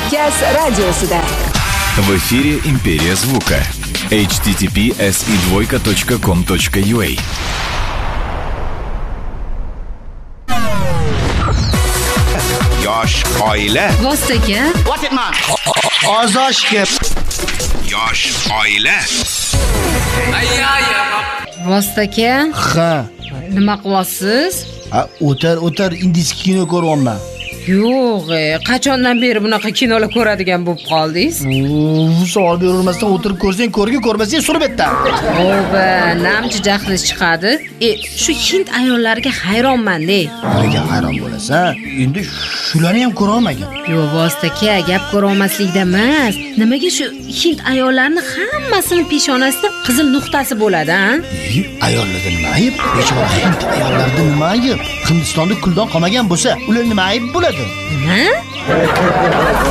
Kavkaz radiosida. В эфире «Империя звука». https://i2.com.ua. Yosh oila. Vostoka. What it man? Ozoshga. Yosh oila. Vostoka. Ha. Nima qilyapsiz? O'tar ingichka kino ko'ryapman. Yo'q, qachondan beri bunaqa kinolar ko'radigan bo'lib qoldingiz? Savol beravermasdan o'tirib ko'rsang, ko'rmasang surib etdan. Oba, namchi jahlingiz chiqadi. Shu hind ayollariga hayronman-da. Nimaga hayron bo'lasan? Endi shularni ham ko'ra olmagan. Yo'q, Vostoka, gap ko'ra olmaslikda emas. Nimaga shu hind ayollarini hammasini peshonasida qizil nuqtasi bo'ladi, ha? Ayollarda nima ayb? Bechora hind ayollarda nima ayb? Hindistonda kuldan qolmagan bo'lsa, ular nima ayb bo'ladi? Nima?